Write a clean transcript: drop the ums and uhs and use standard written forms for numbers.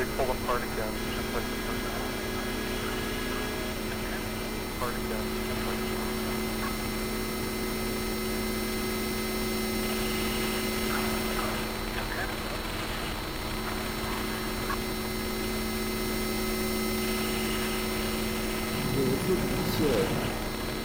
They pull apart again, just like the first time. Apart again, just like the first time. 有一次不是